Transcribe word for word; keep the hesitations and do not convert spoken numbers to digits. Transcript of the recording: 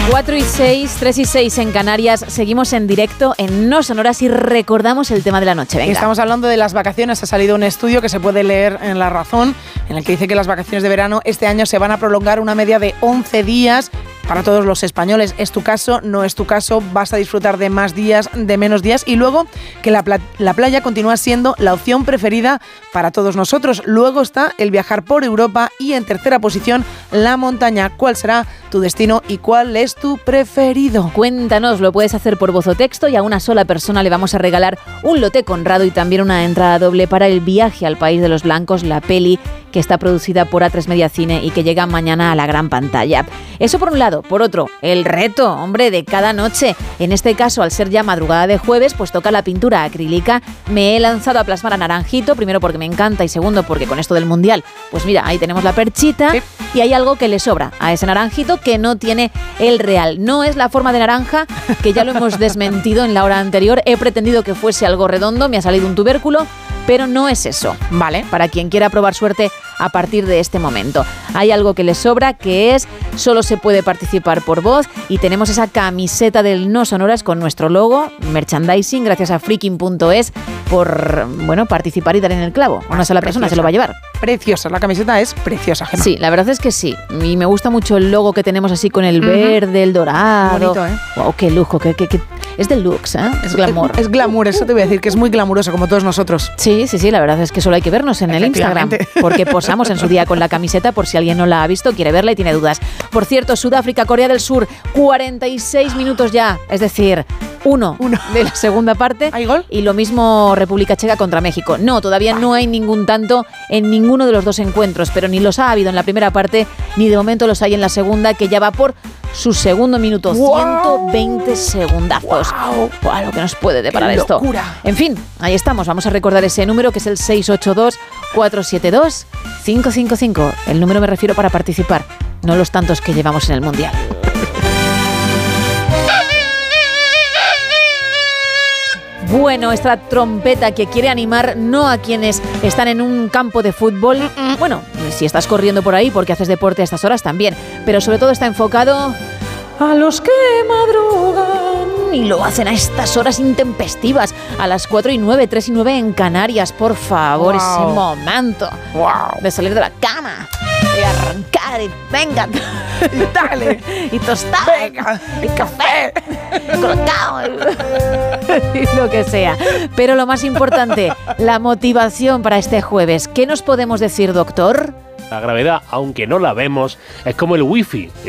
cuatro y seis, tres y seis en Canarias. Seguimos en directo en No Sonoras y recordamos el tema de la noche. Venga. Estamos hablando de las vacaciones. Ha salido un estudio que se puede leer en La Razón, en el que dice que las vacaciones de verano este año se van a prolongar una media de once días para todos los españoles. Es tu caso, no es tu caso, vas a disfrutar de más días, de menos días, y luego que la, pla- la playa continúa siendo la opción preferida para todos nosotros. Luego está el viajar por Europa y en tercera posición la montaña. ¿Cuál será tu destino y cuál es tu preferido? Cuéntanos, lo puedes hacer por voz o texto y a una sola persona le vamos a regalar un lote Conrado y también una entrada doble para El viaje al País de los Blancos, la peli que está producida por A tres Media Cine y que llega mañana a la gran pantalla. Eso por un lado. Por otro, el reto, hombre, de cada noche. En este caso, al ser ya madrugada de jueves, pues toca la pintura acrílica. Me he lanzado a plasmar a Naranjito, primero porque me encanta y segundo porque con esto del Mundial, pues mira, ahí tenemos la perchita, sí. Y hay algo que le sobra a ese Naranjito que no tiene el real. No es la forma de naranja, que ya lo hemos desmentido en la hora anterior. He pretendido que fuese algo redondo, me ha salido un tubérculo, pero no es eso, ¿vale? Para quien quiera probar suerte a partir de este momento. Hay algo que le sobra, que es solo se puede participar por voz, y tenemos esa camiseta del No Sonoras con nuestro logo, merchandising, gracias a freaking punto es por, bueno, participar y dar en el clavo. Una sola persona se lo va a llevar. Preciosa, la camiseta es preciosa, Gemma. Sí, la verdad es que sí. Y me gusta mucho el logo que tenemos así con el verde, el dorado. Bonito, ¿eh? Wow, qué lujo, qué, qué, qué. Es deluxe, ¿eh? Es glamour. Es, es glamour, eso te voy a decir, que es muy glamuroso, como todos nosotros. Sí, sí, sí, la verdad es que solo hay que vernos en el Instagram, porque posamos en su día con la camiseta, por si alguien no la ha visto, quiere verla y tiene dudas. Por cierto, Sudáfrica, Corea del Sur, cuarenta y seis minutos ya, es decir, uno, uno. de la segunda parte. ¿Hay gol? Y lo mismo República Checa contra México. No, todavía no hay ningún tanto en ninguno de los dos encuentros, pero ni los ha habido en la primera parte, ni de momento los hay en la segunda, que ya va por su segundo minuto. Wow. ciento veinte segundazos. Wow. Wow, lo que nos puede deparar ¡Qué esto! locura! En fin, ahí estamos. Vamos a recordar ese número, que es el seis ocho dos, cuatro siete dos, cinco cinco cinco. El número me refiero para participar, no los tantos que llevamos en el Mundial. Bueno, esta trompeta que quiere animar no a quienes están en un campo de fútbol. Bueno, si estás corriendo por ahí porque haces deporte a estas horas también, pero sobre todo está enfocado a los que madrugan y lo hacen a estas horas intempestivas, a las cuatro y nueve, tres y nueve en Canarias. Por favor, wow. Ese momento wow. de salir de la cama y arrancar y venga, y dale, y tostar, venga, y café, colocado y, y lo que sea. Pero lo más importante, la motivación para este jueves. ¿Qué nos podemos decir, doctor? La gravedad, aunque no la vemos, es como el wifi.